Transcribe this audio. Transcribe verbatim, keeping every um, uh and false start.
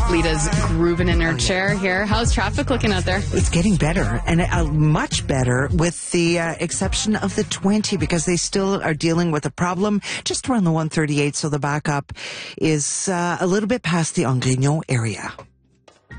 Lita's grooving in her chair here. How's traffic looking out there? It's getting better, and uh, much better, with the uh, exception of the twenty, because they still are dealing with a problem just around the one thirty-eight, so the backup is uh, a little bit past the Angrignon area.